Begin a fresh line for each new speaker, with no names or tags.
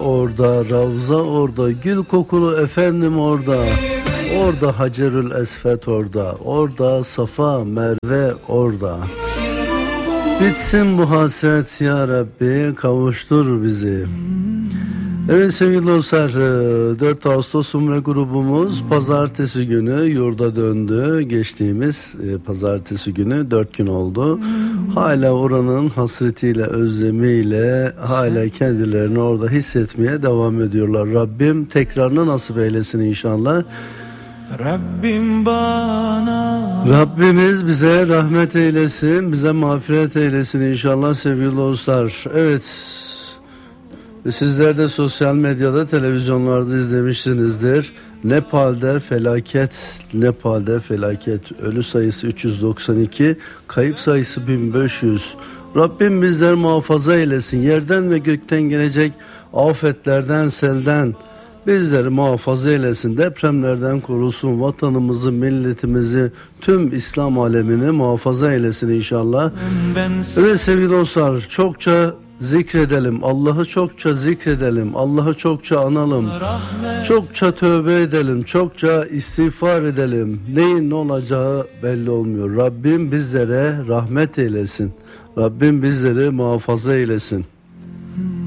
orada, Ravza orada, gül kokulu efendim orada. Orada Hacerül Esvet orada, orada Safa Merve orada. Bitsin bu hasret ya Rabbi, kavuştur bizi. Evet sevgili dostlar, 4 Ağustos Umre grubumuz pazartesi günü yurda döndü. Geçtiğimiz pazartesi günü 4 gün oldu. Hala oranın hasretiyle, özlemiyle hala kendilerini orada hissetmeye devam ediyorlar. Rabbim tekrarını nasip eylesin inşallah. Rabbimiz bize rahmet eylesin, bize mağfiret eylesin inşallah sevgili dostlar. Evet, sizler de sosyal medyada, televizyonlarda izlemişsinizdir. Nepal'de felaket, ölü sayısı 392, kayıp sayısı 1500. Rabbim bizleri muhafaza eylesin, yerden ve gökten gelecek afetlerden, selden bizleri muhafaza eylesin, depremlerden korusun, vatanımızı, milletimizi, tüm İslam alemini muhafaza eylesin inşallah. Evet sevgili dostlar, çokça zikredelim, Allah'ı çokça zikredelim, Allah'ı çokça analım, çokça tövbe edelim, çokça istiğfar edelim. Neyin ne olacağı belli olmuyor. Rabbim bizlere rahmet eylesin, Rabbim bizleri muhafaza eylesin.